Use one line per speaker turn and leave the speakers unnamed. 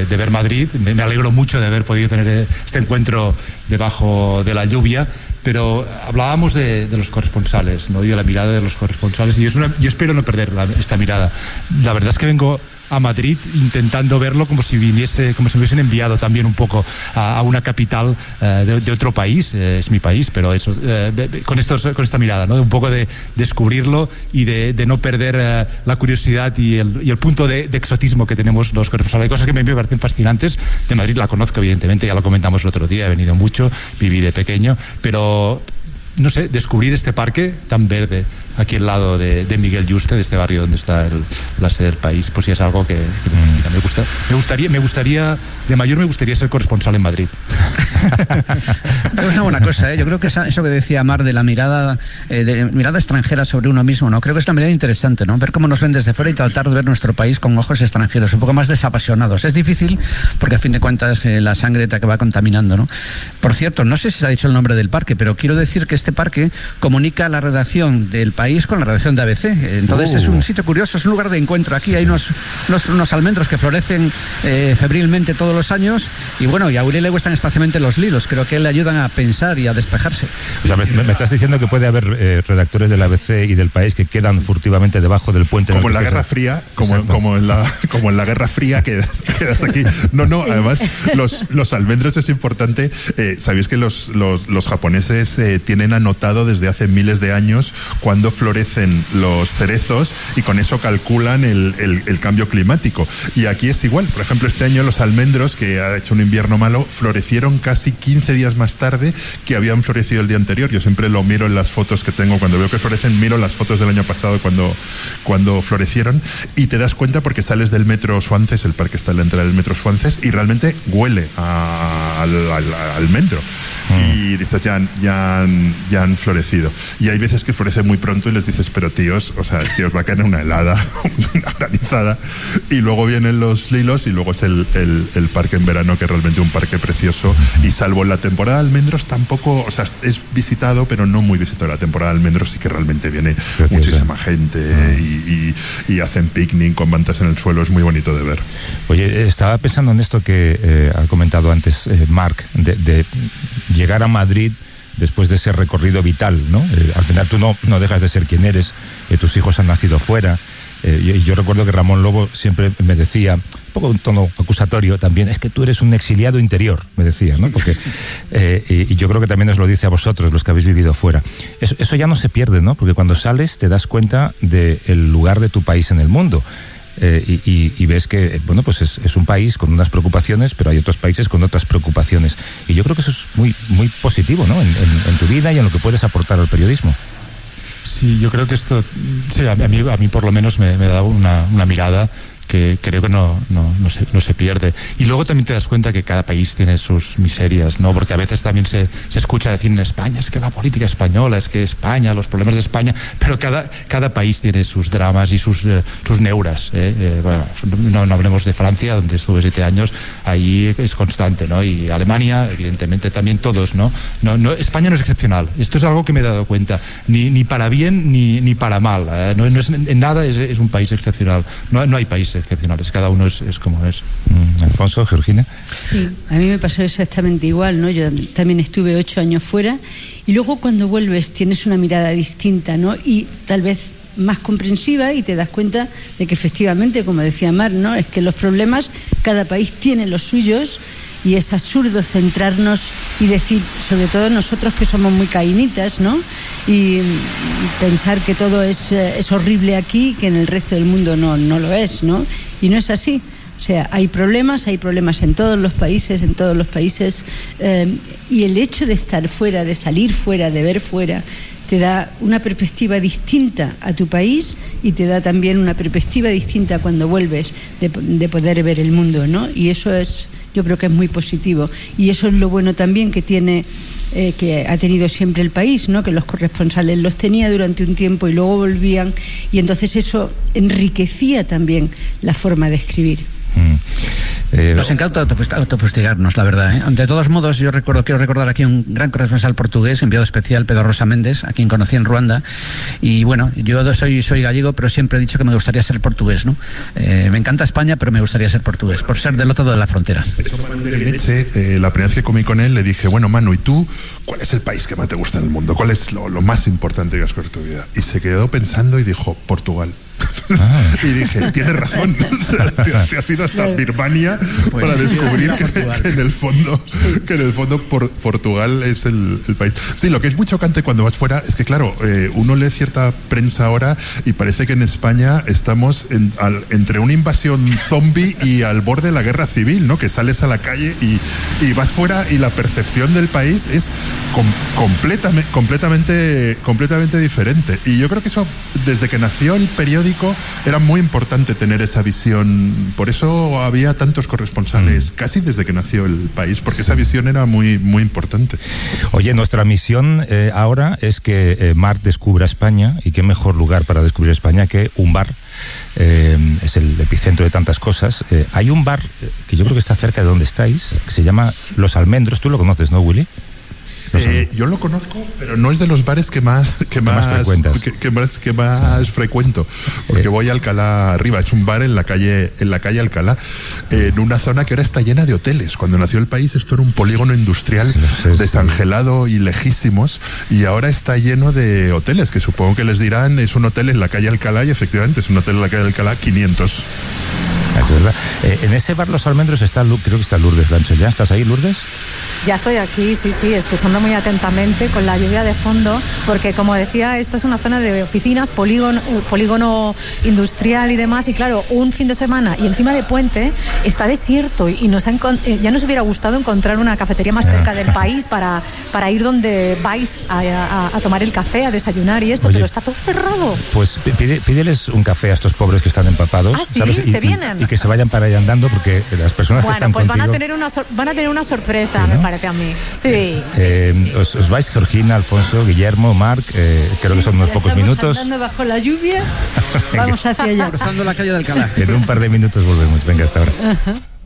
ver Madrid. Me alegro mucho de haber podido tener este encuentro debajo de la lluvia, pero hablábamos de los corresponsales, ¿no? Y de la mirada de los corresponsales, y yo espero no perder esta mirada. La verdad es que vengo a Madrid intentando verlo como si me hubiesen enviado también un poco a una capital de otro país. Es mi país, pero eso, con esta mirada, ¿no? Un poco de descubrirlo y de no perder la curiosidad y el punto de exotismo que tenemos los corresponsales. Hay cosas que me parecen fascinantes. De Madrid la conozco, evidentemente, ya lo comentamos el otro día, he venido mucho, viví de pequeño, pero no sé, descubrir este parque tan verde aquí al lado de Miguel Yuste, de este barrio donde está la sede del país, pues sí es algo que me fascina. Me gustaría, de mayor me gustaría ser corresponsal en Madrid.
Pero es una buena cosa, ¿eh? Yo creo que eso que decía Mar de la mirada extranjera sobre uno mismo, ¿no? Creo que es una mirada interesante, ¿no? Ver cómo nos ven desde fuera y tratar de ver nuestro país con ojos extranjeros, un poco más desapasionados. Es difícil porque a fin de cuentas la sangre te va contaminando, ¿no? Por cierto, no sé si se ha dicho el nombre del parque, pero quiero decir que este parque comunica la redacción del país con la redacción de ABC. Entonces es un sitio curioso, es un lugar de encuentro. Aquí hay unos almendros que florecen febrilmente todos los años, y bueno, y a Uri le gustan especialmente los lilos. Creo que le ayudan a pensar y a despejarse.
O sea, me estás diciendo que puede haber redactores del ABC y del País que quedan furtivamente debajo del puente.
Como en la Guerra Fría, como en la Guerra Fría quedas aquí. No, además los almendros es importante. Sabéis que los japoneses tienen anotado desde hace miles de años cuando florecen los cerezos, y con eso calculan el cambio climático. Y aquí es igual. Por ejemplo, este año los almendros, que ha hecho un invierno malo, florecieron casi 15 días más tarde que habían florecido el día anterior. Yo siempre lo miro en las fotos que tengo. Cuando veo que florecen, miro las fotos del año pasado cuando florecieron, y te das cuenta porque sales del metro Suances, el parque está en la entrada del metro Suances, y realmente huele al almendro. Y dices, ya han florecido. Y hay veces que florecen muy pronto y les dices, pero tíos, o sea, es que os va a caer una helada, una granizada. Y luego vienen los lilos, y luego es el parque en verano, que es realmente un parque precioso. Y salvo la temporada de almendros, tampoco, o sea, es visitado, pero no muy visitado. La temporada de almendros sí que realmente viene muchísima gente y hacen picnic con mantas en el suelo. Es muy bonito de ver.
Oye, estaba pensando en esto que ha comentado antes Marc, de llegar a Madrid después de ese recorrido vital, ¿no? Al final tú no dejas de ser quien eres, tus hijos han nacido fuera, y yo recuerdo que Ramón Lobo siempre me decía, un poco un tono acusatorio también, es que tú eres un exiliado interior, me decía, ¿no? Porque, y yo creo que también os lo dice a vosotros, los que habéis vivido fuera. Eso ya no se pierde, ¿no? Porque cuando sales te das cuenta del lugar de tu país en el mundo. Y ves que, bueno, pues es un país con unas preocupaciones, pero hay otros países con otras preocupaciones. Y yo creo que eso es muy, muy positivo, ¿no? En tu vida y en lo que puedes aportar al periodismo.
Sí, yo creo que esto, sí, a mí por lo menos me da una mirada que creo que no se pierde. Y luego también te das cuenta que cada país tiene sus miserias, ¿no? Porque a veces también se escucha decir en España, es que la política española, es que España, los problemas de España, pero cada país tiene sus dramas y sus neuras, ¿eh? Bueno, no hablemos de Francia, donde estuve 7 años, ahí es constante, ¿no? Y Alemania, evidentemente, también todos, ¿no? No, España no es excepcional. Esto es algo que me he dado cuenta, ni para bien ni para mal, ¿eh? No es, en nada es un país excepcional. No hay país excepcionales, cada uno es como es.
Alfonso, Georgina.
Sí, a mí me pasó exactamente igual, ¿no? Yo también estuve 8 años fuera, y luego cuando vuelves tienes una mirada distinta, ¿no? Y tal vez más comprensiva, y te das cuenta de que efectivamente, como decía Mar, ¿no? Es que los problemas, cada país tiene los suyos, y es absurdo centrarnos y decir, sobre todo nosotros que somos muy caínitas, ¿no? Y pensar que todo es horrible aquí, que en el resto del mundo no lo es, ¿no? Y no es así. O sea, hay problemas en todos los países, y el hecho de estar fuera, de salir fuera, de ver fuera, te da una perspectiva distinta a tu país, y te da también una perspectiva distinta cuando vuelves de poder ver el mundo, ¿no? Y eso yo creo que es muy positivo, y eso es lo bueno también que tiene, que ha tenido siempre el país, ¿no? Que los corresponsales los tenía durante un tiempo y luego volvían, y entonces eso enriquecía también la forma de escribir.
Nos encanta autofustigarnos, la verdad, ¿eh? De todos modos, quiero recordar aquí un gran corresponsal portugués, enviado especial, Pedro Rosa Méndez, a quien conocí en Ruanda. Y bueno, yo soy gallego, pero siempre he dicho que me gustaría ser portugués, ¿no? Me encanta España, pero me gustaría ser portugués, por ser del otro lado de la frontera.
La primera vez que comí con él le dije, bueno, Manu, ¿y tú cuál es el país que más te gusta en el mundo? ¿Cuál es lo más importante que has conocido en tu vida? Y se quedó pensando y dijo, Portugal. Y dije, tienes razón. Te has ido hasta Birmania para descubrir que en el fondo Portugal es el país. Sí, lo que es muy chocante cuando vas fuera es que, claro, uno lee cierta prensa ahora y parece que en España estamos entre una invasión zombie y al borde de la guerra civil, ¿no? Que sales a la calle y vas fuera y la percepción del país es completamente diferente. Y yo creo que eso, desde que nació el periódico, era muy importante tener esa visión. Por eso había tantos corresponsales casi desde que nació el país, porque esa visión era muy, muy importante.
Oye, nuestra misión ahora es que Marc descubra España, y qué mejor lugar para descubrir España que un bar. Es el epicentro de tantas cosas. Hay un bar que yo creo que está cerca de donde estáis, que se llama Los Almendros. Tú lo conoces, ¿no, Willy?
Yo lo conozco, pero no es de los bares que más frecuento, porque voy a Alcalá arriba. Es un bar en la calle Alcalá, en una zona que ahora está llena de hoteles. Cuando nació el país, esto era un polígono industrial desangelado y lejísimos, y ahora está lleno de hoteles, que supongo que les dirán, es un hotel en la calle Alcalá, y efectivamente es un hotel en la calle Alcalá 500.
Es verdad. En ese bar Los Almendros creo que está Lourdes Lancho. ¿Ya estás ahí, Lourdes?
Ya estoy aquí, sí, escuchando muy atentamente con la lluvia de fondo, porque como decía, esto es una zona de oficinas, polígono industrial y demás, y claro, un fin de semana y encima de puente está desierto, y ya nos hubiera gustado encontrar una cafetería más cerca del país para ir donde vais a tomar el café, a desayunar y esto. Oye, pero está todo cerrado.
Pues pídeles un café a estos pobres que están empapados.
Ah, sí,
¿sabes?
se vienen.
Y que se vayan para allá andando, porque las personas que están
contigo...
van
a tener una sorpresa, ¿sí, no? Me parece a mí. Sí.
Os vais, Georgina, Alfonso, Guillermo, Marc, creo que son unos pocos minutos.
Andando bajo la lluvia, vamos hacia allá.
Cruzando la calle de Alcalá.
En un par de minutos volvemos. Venga, hasta ahora.